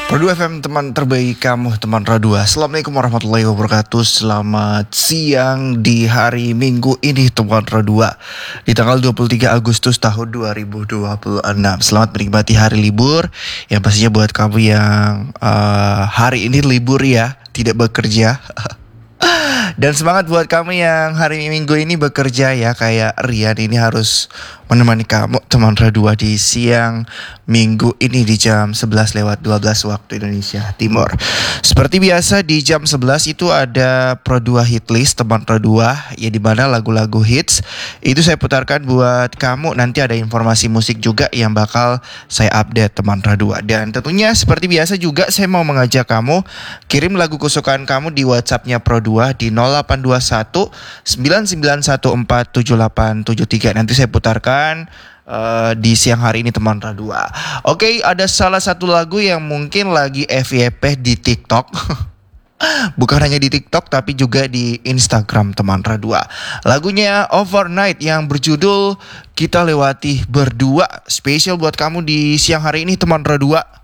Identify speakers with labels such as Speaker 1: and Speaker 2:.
Speaker 1: Pro 2 FM, teman terbaik kamu, teman Pro 2. Assalamualaikum warahmatullahi wabarakatuh. Selamat siang di hari Minggu ini, teman Pro 2, di tanggal 23 Agustus tahun 2026. Selamat menikmati hari libur. Yang pastinya buat kamu yang hari ini libur ya, tidak bekerja. Dan semangat buat kamu yang hari Minggu ini bekerja ya. Kayak Rian ini harus menemani kamu, teman Pro 2, di siang Minggu ini di jam 11:12 waktu Indonesia Timur. Seperti biasa di jam 11 itu ada Pro 2 hit list, teman Pro 2, ya, di mana lagu-lagu hits itu saya putarkan buat kamu. Nanti ada informasi musik juga yang bakal saya update, teman Pro 2. Dan tentunya seperti biasa juga saya mau mengajak kamu kirim lagu kesukaan kamu di WhatsApp-nya Pro 2 di 0821 9914 7873. Nanti saya putarkan di siang hari ini, teman Pro 2. Oke, ada salah satu lagu yang mungkin lagi FYP di TikTok. Bukan hanya di TikTok tapi juga di Instagram, teman Pro 2. Lagunya Overnight yang berjudul Kita Lewati Berdua. Spesial buat kamu di siang hari ini, teman Pro 2.